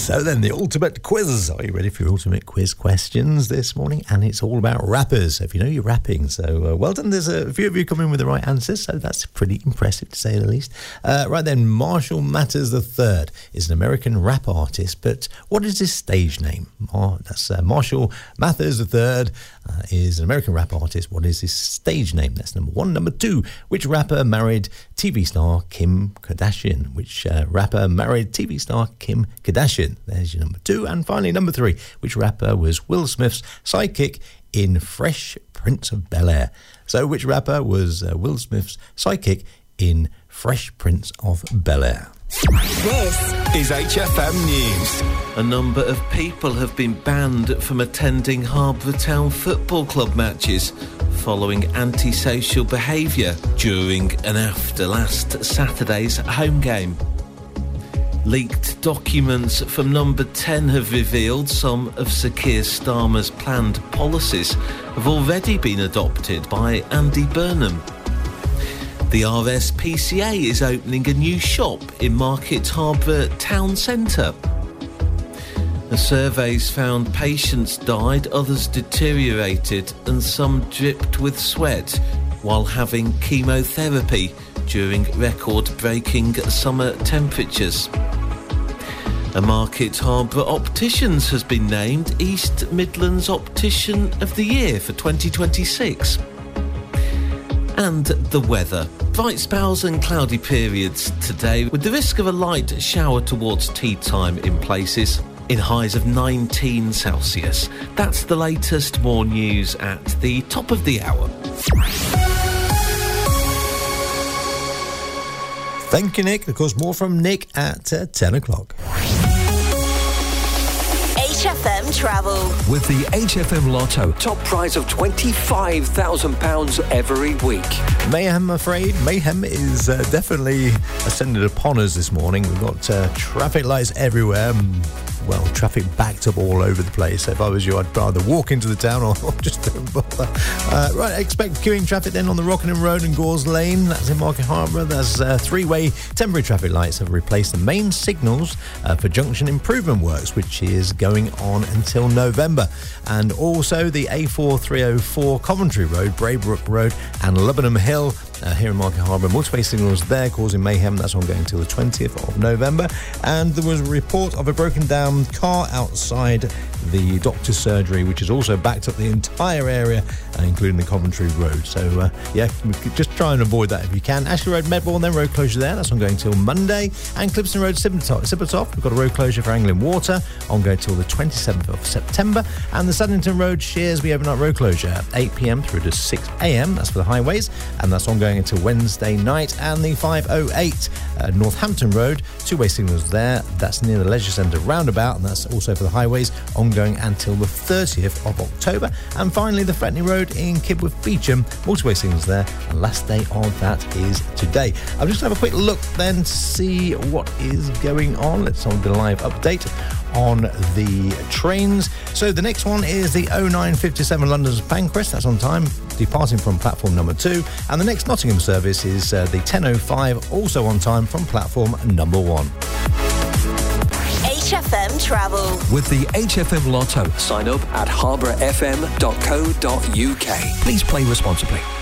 So then, the ultimate quiz. Are you ready for your ultimate quiz questions this morning? And it's all about rappers. If you know, you're rapping. So well done. There's a few of you coming with the right answers, so that's pretty impressive to say the least. Right then, Marshall Mathers III is an American rap artist, but what is his stage name? That's Marshall Mathers III is an American rap artist. What is his stage name? That's number one. Number two, which rapper married TV star Kim Kardashian? Which rapper married TV star Kim Kardashian? There's your number two. And finally, number three, which rapper was Will Smith's sidekick in Fresh Prince of Bel-Air? So which rapper was Will Smith's sidekick in Fresh Prince of Bel-Air? This is HFM News. A number of people have been banned from attending Harborough Town Football Club matches following antisocial behaviour during and after last Saturday's home game. Leaked documents from Number 10 have revealed some of Sir Keir Starmer's planned policies have already been adopted by Andy Burnham. The RSPCA is opening a new shop in Market Harborough Town Centre. The surveys found patients died, others deteriorated, and some dripped with sweat while having chemotherapy during record-breaking summer temperatures. A Market Harborough Opticians has been named East Midlands Optician of the Year for 2026. And the weather. Bright spells and cloudy periods today, with the risk of a light shower towards tea time in places, in highs of 19 Celsius. That's the latest. More news at the top of the hour. Thank you, Nick. Of course, more from Nick at 10 o'clock. HFM Travel. With the HFM Lotto, top prize of £25,000 every week. Mayhem, I'm afraid. Mayhem is definitely ascended upon us this morning. We've got traffic lights everywhere. Well, traffic backed up all over the place. If I was you, I'd rather walk into the town or just don't bother. Right, expect queuing traffic then on the Rockingham Road and Gores Lane. That's in Market Harborough. There's three-way temporary traffic lights have replaced the main signals for junction improvement works, which is going on until November. And also the A4304 Coventry Road, Braybrook Road and Lebanon Hill here in Market Harborough. Multiple signals there causing mayhem. That's ongoing until the 20th of November. And there was a report of a broken down car outside the doctor's surgery, which has also backed up the entire area, including the Coventry Road. So, just try and avoid that if you can. Ashley Road, Medbourne, then road closure there. That's ongoing till Monday. And Clipston Road, Sibbertoft, we've got a road closure for Anglian Water, ongoing till the 27th of September. And the Saddington Road, Shearsby overnight road closure at 8 p.m. through to 6 a.m. That's for the highways, and that's ongoing until Wednesday night. And the 508 Northampton Road, two-way signals there. That's near the Leisure Centre roundabout, and that's also for the highways, ongoing until the 30th of October. And finally, the Fretney Road in Kibworth Beecham, multi-way signals there, and last day of that is today. I'm just going to have a quick look then to see what is going on. Let's have a live update on the trains. So the next one is the 0957 London's Pancras. That's on time, departing from platform number 2. And the next Nottingham service is the 10:05, also on time from platform number 1. HFM Travel. With the HFM Lotto, sign up at harbourfm.co.uk. Please play responsibly.